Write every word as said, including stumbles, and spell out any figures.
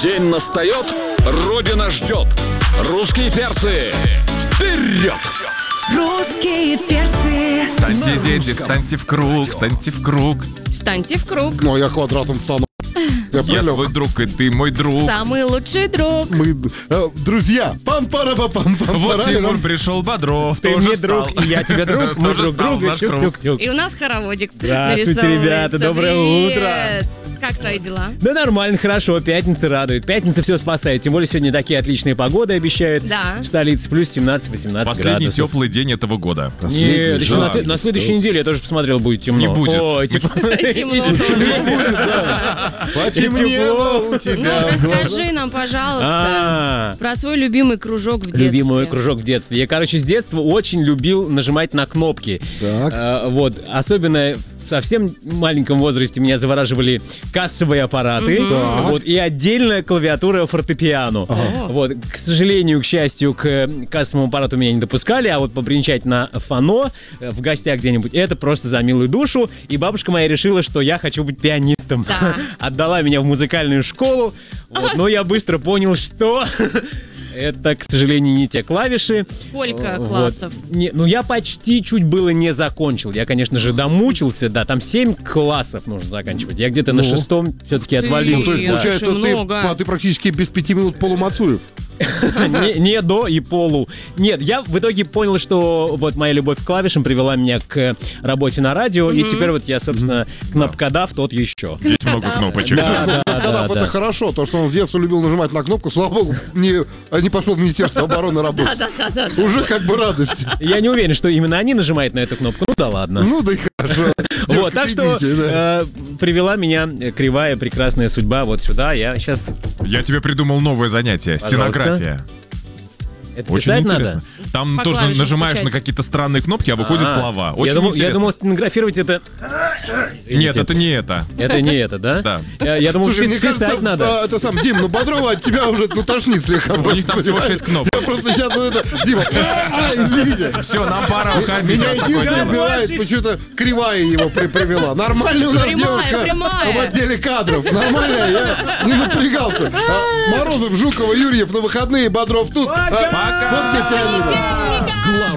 День настает, Родина ждет. Русские перцы, вперед! Русские перцы. Встаньте, дети, встаньте в круг, встаньте в круг. Встаньте в круг. Ну, я квадратом встану. Я, Я прилег. твой друг, и ты мой друг. Самый лучший друг. Мы э, друзья. пам пара па пам пам Вот Тимур пришел, Бодров Ты тоже мне стал. друг, и я тебе друг, мы Тоже друг стал друга. наш круг. Тюк-тюк-тюк. И у нас хороводик Здравствуйте, нарисовывается. ребята, доброе Привет. утро. Как твои дела? Да нормально, хорошо, пятница радует. Пятница все спасает, тем более сегодня такие отличные погоды обещают. Да. В столице плюс семнадцать-восемнадцать Последний градусов. теплый день этого года. Нет, еще на, жаль, на следующей неделе я тоже посмотрел, будет темно. Не будет. Ой, типа, Темно. Потемнело у тебя. Ну, в глазах. расскажи нам, пожалуйста, А, про свой любимый кружок в детстве. любимый мой кружок в детстве. Я, короче, с детства очень любил нажимать на кнопки. Так. А, вот, особенно в совсем маленьком возрасте меня завораживали кассовые аппараты, вот, и отдельная клавиатура фортепиано. Вот, к сожалению, к счастью, к кассовому аппарату меня не допускали, а вот побренчать на фано э, в гостях где-нибудь, это просто за милую душу. И бабушка моя решила, что я хочу быть пианистом. Да. Отдала меня в музыкальную школу, вот, но я быстро понял, что... Это, к сожалению, не те клавиши. Сколько Вот. классов? Не, ну, я почти чуть было не закончил. Я, конечно же, домучился, да, там семь классов нужно заканчивать. Я где-то на шестом все-таки Ух ты. отвалил. Ну, то есть, Очень получается, ты, много. па- ты практически без пяти минут полумацуев. не, не до и полу. Нет, я в итоге понял, что вот моя любовь к клавишам привела меня к работе на радио, и теперь вот я, собственно, кнопкодав тот еще. Здесь много кнопочек. Да, да, да, Когда да. это хорошо, то, что он с детства любил нажимать на кнопку, слава богу, не, не пошел в Министерство обороны работать. Уже как бы радость. Я не уверен, что именно они нажимают на эту кнопку. Ну да ладно. Ну да и хорошо. Вот, так что Извините, да. э, привела меня кривая прекрасная судьба вот сюда. Я сейчас... Я тебе придумал новое занятие. Пожалуйста. Стенография. Это Очень писать интересно. надо? Там По тоже клавишам нажимаешь стучать. на какие-то странные кнопки, а выходят А, слова. Я Очень думал, я интересно. думал, стенографировать это... Нет, Извините. это не это. Это не это, да? Да. Я, я думал, Слушай, пис- мне писать кажется, надо. а, это сам, Дим, ну Бодрова от тебя уже ну, тошнит слегка. У них там всего понимаешь? шесть кнопок. Я просто сейчас вот это... Дима, а, извините. Все, нам пора уходить. Меня Нас такое единственное дело. убивает, почему-то кривая его при- привела. Нормальная у нас Прямая, девушка прямая. в отделе кадров. Нормальная, я не напрягался. А Морозов, Жукова, Юрьев на выходные, Бодров тут. А, Пока. Вот мне пианино.